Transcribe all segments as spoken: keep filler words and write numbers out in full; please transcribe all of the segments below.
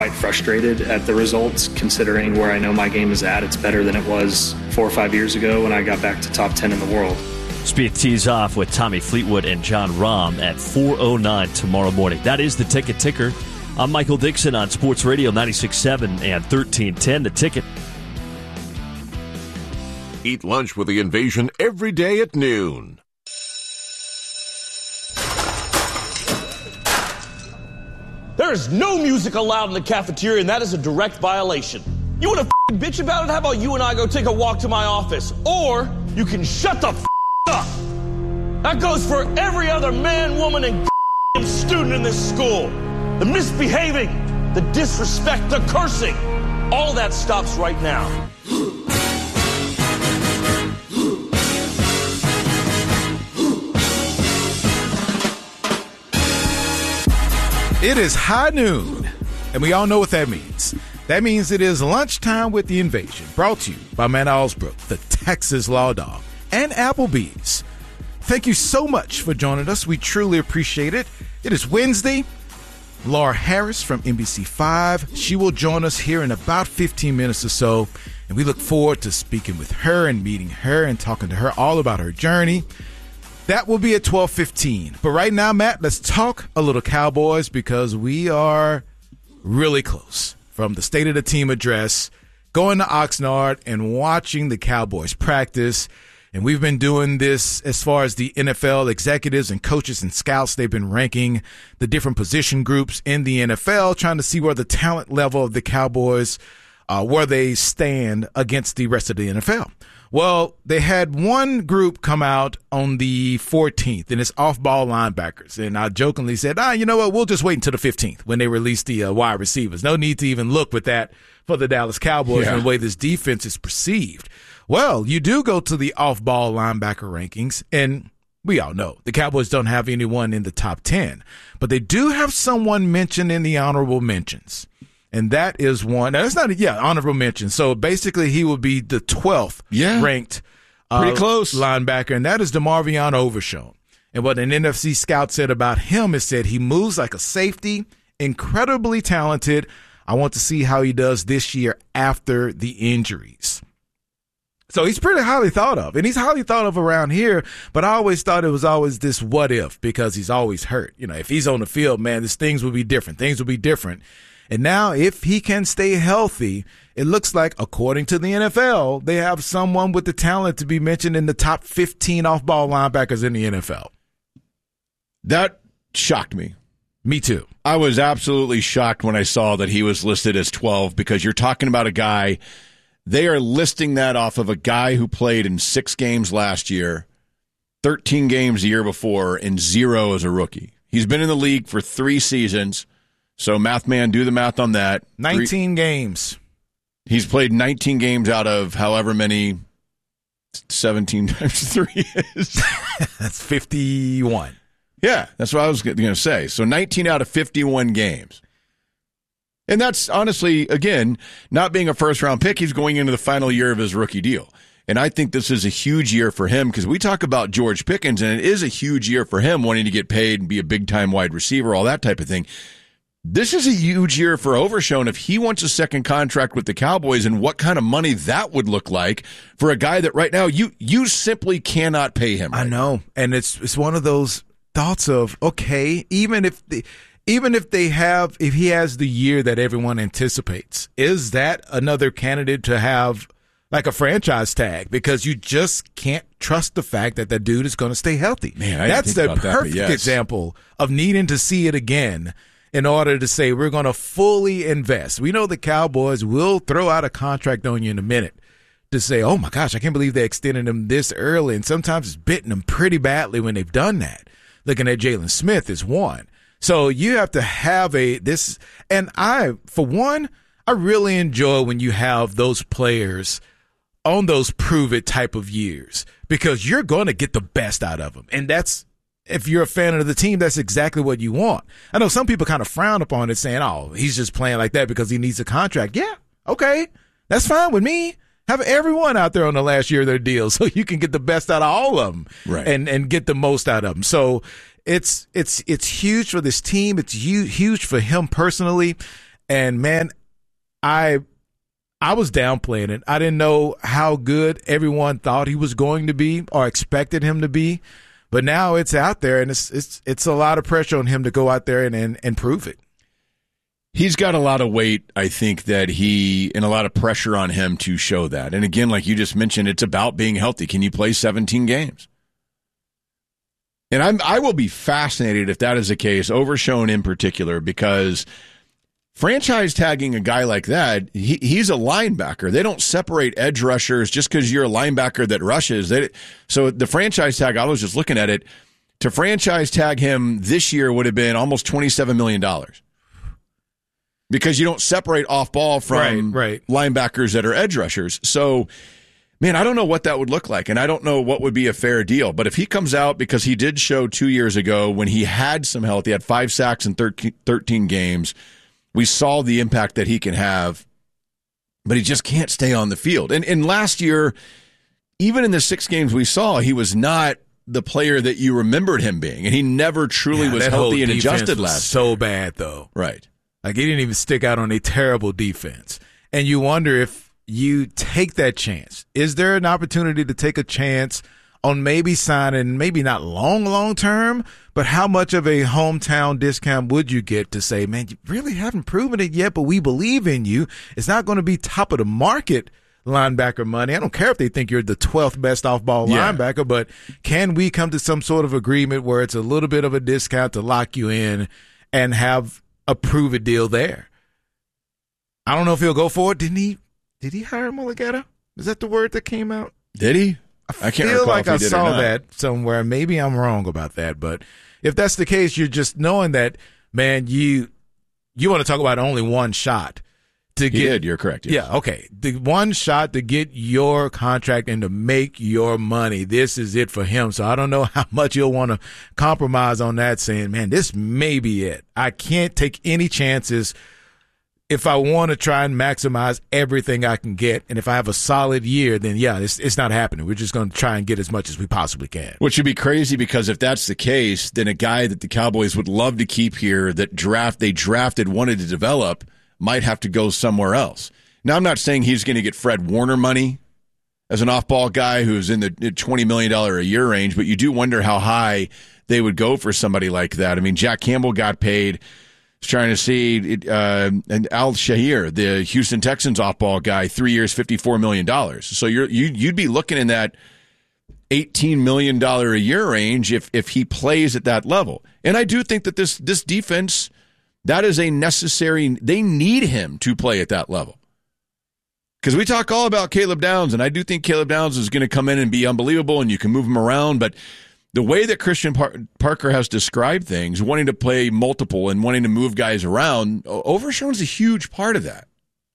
quite frustrated at the results, considering where I know my game is at. It's better than it was four or five years ago when I got back to top ten in the world. Spieth tees off with Tommy Fleetwood and John Rahm at four oh nine tomorrow morning. That is the Ticket Ticker. I'm Michael Dixon on Sports Radio ninety-six point seven and thirteen ten. The Ticket. Eat lunch with the Invasion every day at noon. There is no music allowed in the cafeteria, and that is a direct violation. You want to f***ing bitch about it? How about you and I go take a walk to my office? Or you can shut the f*** up. That goes for every other man, woman, and f***ing student in this school. The misbehaving, the disrespect, the cursing, all that stops right now. It is high noon, and we all know what that means. That means it is lunchtime with the Invasion, brought to you by Matt Osbrook, the Texas Law Dog, and Applebee's. Thank you so much for joining us. We truly appreciate it. It is Wednesday. Laura Harris from N B C five. She will join us here in about fifteen minutes or so, and we look forward to speaking with her and meeting her and talking to her all about her journey. That will be at twelve fifteen. But right now, Matt, let's talk a little Cowboys because we are really close from the State of the Team address, going to Oxnard and watching the Cowboys practice. And we've been doing this as far as the N F L executives and coaches and scouts. They've been ranking the different position groups in the N F L, trying to see where the talent level of the Cowboys, uh, where they stand against the rest of the N F L. Well, they had one group come out on the fourteenth, and it's off-ball linebackers. And I jokingly said, ah, you know what, we'll just wait until the fifteenth when they release the uh, wide receivers. No need to even look with that for the Dallas Cowboys yeah. and the way this defense is perceived. Well, you do go to the off-ball linebacker rankings, and we all know the Cowboys don't have anyone in the top ten, but they do have someone mentioned in the honorable mentions. And that is one. Now, it's not, a, yeah, honorable mention. So basically, he will be the twelfth yeah. ranked uh, pretty close linebacker, and that is DeMarvion Overshown. And what an N F C scout said about him is said he moves like a safety, incredibly talented. I want to see how he does this year after the injuries. So he's pretty highly thought of, and he's highly thought of around here, but I always thought it was always this what if because he's always hurt. You know, if he's on the field, man, this things will be different. Things will be different. And now if he can stay healthy, it looks like, according to the N F L, they have someone with the talent to be mentioned in the top fifteen off-ball linebackers in the N F L. That shocked me. Me too. I was absolutely shocked when I saw that he was listed as twelve because you're talking about a guy, they are listing that off of a guy who played in six games last year, thirteen games the year before, and zero as a rookie. He's been in the league for three seasons. So, math man, do the math on that. nineteen Three, games. He's played nineteen games out of however many seventeen times three is. That's fifty-one. Yeah, that's what I was going to say. So, nineteen out of fifty-one games. And that's honestly, again, not being a first-round pick, he's going into the final year of his rookie deal. And I think this is a huge year for him because we talk about George Pickens, and it is a huge year for him wanting to get paid and be a big-time wide receiver, all that type of thing. This is a huge year for Overshown if he wants a second contract with the Cowboys and what kind of money that would look like for a guy that right now you you simply cannot pay him. Right I know. Now. And it's it's one of those thoughts of, okay, even if the, even if they have if he has the year that everyone anticipates, is that another candidate to have like a franchise tag because you just can't trust the fact that that dude is going to stay healthy. Man, I That's didn't the think about perfect that, yes. example of needing to see it again in order to say we're going to fully invest. We know the Cowboys will throw out a contract on you in a minute to say, oh, my gosh, I can't believe they extended him this early. And sometimes it's bitten them pretty badly when they've done that. Looking at Jalen Smith is one. So you have to have a this. And I, for one, I really enjoy when you have those players on those prove-it type of years because you're going to get the best out of them. And that's, if you're a fan of the team, that's exactly what you want. I know some people kind of frown upon it saying, oh, he's just playing like that because he needs a contract. Yeah, okay, that's fine with me. Have everyone out there on the last year of their deal so you can get the best out of all of them right. and, and get the most out of them. So it's it's it's huge for this team. It's huge, huge for him personally. And, man, I I was downplaying it. I didn't know how good everyone thought he was going to be or expected him to be. But now it's out there, and it's it's it's a lot of pressure on him to go out there and, and, and prove it. He's got a lot of weight, I think, that he and a lot of pressure on him to show that. And again, like you just mentioned, it's about being healthy. Can you play seventeen games? And I'm I will be fascinated if that is the case, Overshown in particular, because franchise tagging a guy like that, he, he's a linebacker. They don't separate edge rushers just because you're a linebacker that rushes. They, so the franchise tag, I was just looking at it, to franchise tag him this year would have been almost twenty-seven million dollars. Because you don't separate off ball from right, right. linebackers that are edge rushers. So, man, I don't know what that would look like, and I don't know what would be a fair deal. But if he comes out, because he did show two years ago when he had some health, he had five sacks in thirteen games. We saw the impact that he can have, but he just can't stay on the field. And, and last year, even in the six games we saw, he was not the player that you remembered him being, and he never truly yeah, was healthy and adjusted last so year. bad, though. Right. Like, he didn't even stick out on a terrible defense. And you wonder if you take that chance. Is there an opportunity to take a chance on maybe signing, maybe not long, long term, but how much of a hometown discount would you get to say, man, you really haven't proven it yet, but we believe in you. It's not going to be top of the market linebacker money. I don't care if they think you're the twelfth best off-ball yeah. linebacker, but can we come to some sort of agreement where it's a little bit of a discount to lock you in and have a prove it deal there? I don't know if he'll go for it. Didn't he? Did he hire Mulligata? Is that the word that came out? Did he? I, I can't feel recall like if he I did saw or not. that somewhere. Maybe I'm wrong about that, but if that's the case, you're just knowing that, man, you you want to talk about only one shot to he get. Did, you're correct. Yes. Yeah, okay. The one shot to get your contract and to make your money. This is it for him. So I don't know how much you'll want to compromise on that, saying, man, this may be it. I can't take any chances if I want to try and maximize everything I can get. And if I have a solid year, then yeah, it's, it's not happening. We're just going to try and get as much as we possibly can. Which would be crazy, because if that's the case, then a guy that the Cowboys would love to keep here that draft they drafted, wanted to develop, might have to go somewhere else. Now, I'm not saying he's going to get Fred Warner money as an off-ball guy who's in the twenty million dollars a year range, but you do wonder how high they would go for somebody like that. I mean, Jack Campbell got paid. I was trying to see uh, and Al Shahir, the Houston Texans off-ball guy, three years, fifty-four million dollars. So you're, you, you'd be looking in that eighteen million dollars a year range if if he plays at that level. And I do think that this this defense, that is a necessary, they need him to play at that level. Because we talk all about Caleb Downs, and I do think Caleb Downs is going to come in and be unbelievable, and you can move him around, but the way that Christian Par- Parker has described things, wanting to play multiple and wanting to move guys around, Overshown's a huge part of that.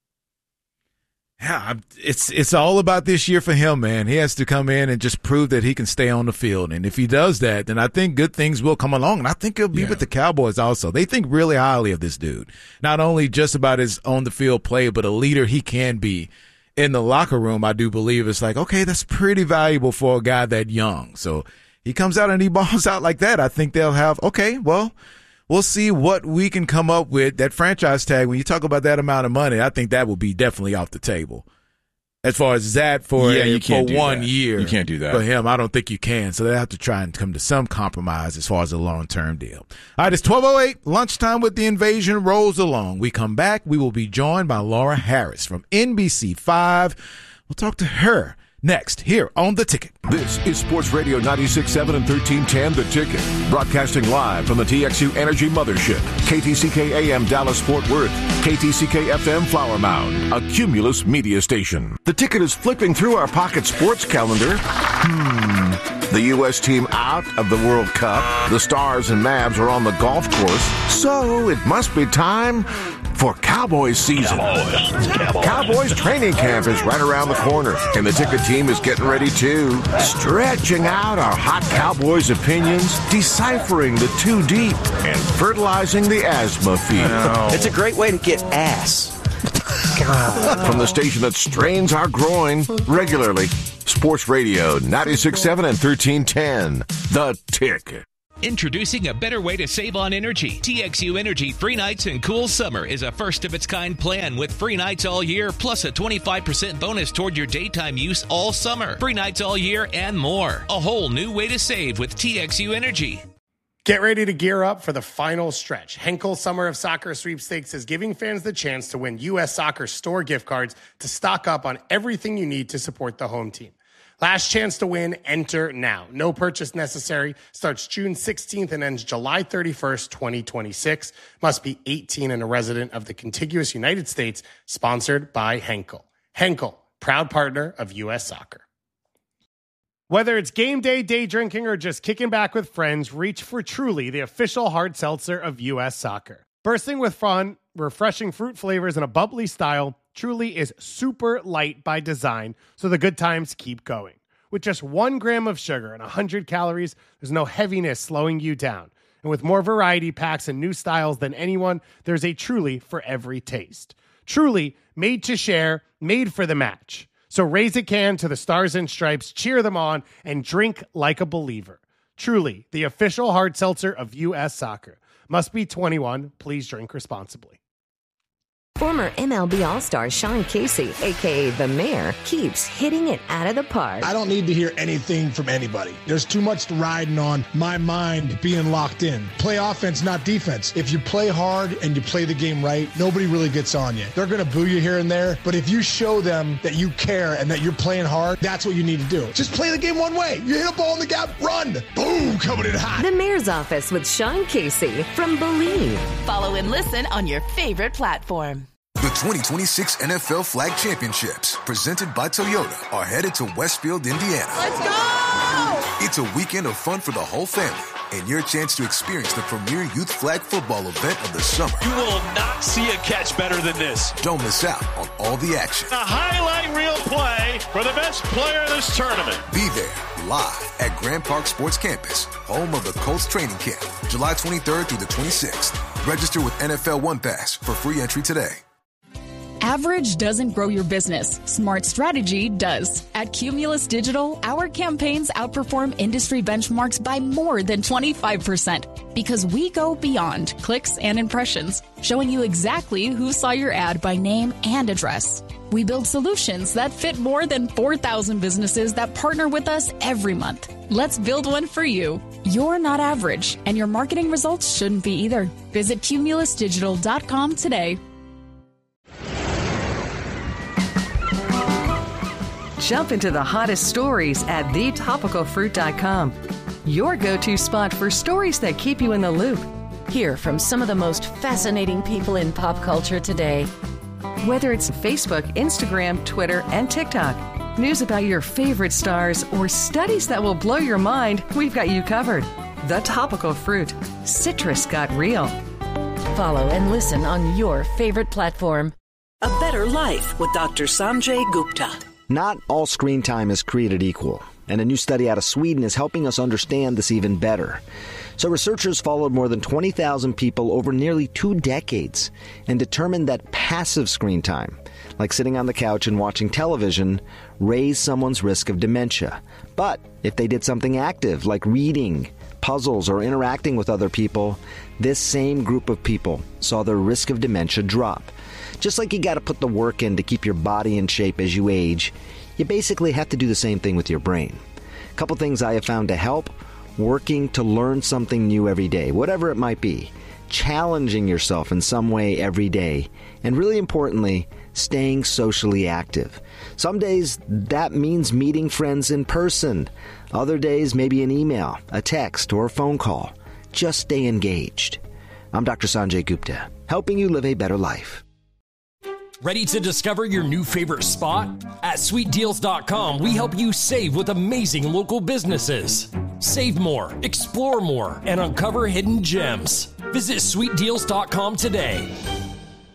Yeah, it's it's all about this year for him, man. He has to come in and just prove that he can stay on the field. And if he does that, then I think good things will come along. And I think he'll be yeah. with the Cowboys also. They think really highly of this dude. Not only just about his on-the-field play, but a leader he can be. In the locker room, I do believe it's like, okay, that's pretty valuable for a guy that young. So he comes out and he balls out like that. I think they'll have, okay, well, we'll see what we can come up with. That franchise tag, when you talk about that amount of money, I think that will be definitely off the table. As far as that for, yeah, you can't for do one that. year. You can't do that. For him, I don't think you can. So they have to try and come to some compromise as far as a long-term deal. All right, it's twelve oh eight. Lunchtime with the Invasion rolls along. We come back. We will be joined by Laura Harris from N B C five. We'll talk to her next here on The Ticket. This is Sports Radio ninety-six point seven and thirteen ten The Ticket. Broadcasting live from the T X U Energy Mothership. K T C K A M Dallas Fort Worth. K T C K F M Flower Mound. A Cumulus media station. The Ticket is flipping through our pocket sports calendar. Hmm. The U S team out of the World Cup. The Stars and Mavs are on the golf course. So it must be time for Cowboys season. Cowboys. Cowboys. Cowboys training camp is right around the corner, and the Ticket team is getting ready too. Stretching out our hot Cowboys opinions, deciphering the too deep, and fertilizing the asthma field. It's a great way to get ass. From the station that strains our groin regularly, Sports Radio ninety-six point seven and thirteen ten, The Ticket. Introducing a better way to save on energy. T X U Energy Free Nights and Cool Summer is a first-of-its-kind plan with free nights all year, plus a twenty-five percent bonus toward your daytime use all summer. Free nights all year and more. A whole new way to save with T X U Energy. Get ready to gear up for the final stretch. Henkel Summer of Soccer Sweepstakes is giving fans the chance to win U S Soccer store gift cards to stock up on everything you need to support the home team. Last chance to win, enter now. No purchase necessary. Starts June sixteenth and ends July thirty-first, twenty twenty-six. Must be eighteen and a resident of the contiguous United States. Sponsored by Henkel. Henkel, proud partner of U S Soccer. Whether it's game day, day drinking, or just kicking back with friends, reach for Truly, the official hard seltzer of U S Soccer. Bursting with fun, refreshing fruit flavors, and a bubbly style, Truly is super light by design, so the good times keep going. With just one gram of sugar and one hundred calories, there's no heaviness slowing you down. And with more variety packs and new styles than anyone, there's a Truly for every taste. Truly, made to share, made for the match. So raise a can to the Stars and Stripes, cheer them on, and drink like a believer. Truly, the official hard seltzer of U S Soccer. Must be twenty-one. Please drink responsibly. Former M L B All-Star Sean Casey, a k a. The Mayor, keeps hitting it out of the park. I don't need to hear anything from anybody. There's too much riding on my mind being locked in. Play offense, not defense. If you play hard and you play the game right, nobody really gets on you. They're going to boo you here and there, but if you show them that you care and that you're playing hard, that's what you need to do. Just play the game one way. You hit a ball in the gap, run. Boom, coming in hot. The Mayor's Office with Sean Casey from Believe. Follow and listen on your favorite platform. The twenty twenty-six N F L Flag Championships, presented by Toyota, are headed to Westfield, Indiana. Let's go! It's a weekend of fun for the whole family and your chance to experience the premier youth flag football event of the summer. You will not see a catch better than this. Don't miss out on all the action. A highlight reel play for the best player in this tournament. Be there live at Grand Park Sports Campus, home of the Colts training camp, July twenty-third through the twenty-sixth. Register with N F L One Pass for free entry today. Average doesn't grow your business. Smart strategy does. At Cumulus Digital, our campaigns outperform industry benchmarks by more than twenty-five percent because we go beyond clicks and impressions, showing you exactly who saw your ad by name and address. We build solutions that fit more than four thousand businesses that partner with us every month. Let's build one for you. You're not average, and your marketing results shouldn't be either. Visit cumulus digital dot com today. Jump into the hottest stories at the topical fruit dot com. Your go-to spot for stories that keep you in the loop. Hear from some of the most fascinating people in pop culture today. Whether it's Facebook, Instagram, Twitter, and TikTok, news about your favorite stars, or studies that will blow your mind, we've got you covered. The Topical Fruit. Citrus got real. Follow and listen on your favorite platform. A Better Life with Doctor Sanjay Gupta. Not all screen time is created equal, and a new study out of Sweden is helping us understand this even better. So researchers followed more than twenty thousand people over nearly two decades and determined that passive screen time, like sitting on the couch and watching television, raised someone's risk of dementia. But if they did something active, like reading, puzzles, or interacting with other people, this same group of people saw their risk of dementia drop. Just like you got to put the work in to keep your body in shape as you age, you basically have to do the same thing with your brain. A couple things I have found to help: working to learn something new every day, whatever it might be, challenging yourself in some way every day, and really importantly, staying socially active. Some days that means meeting friends in person. Other days, maybe an email, a text, or a phone call. Just stay engaged. I'm Doctor Sanjay Gupta, helping you live a better life. Ready to discover your new favorite spot? At sweet deals dot com, we help you save with amazing local businesses. Save more, explore more, and uncover hidden gems. Visit sweet deals dot com today.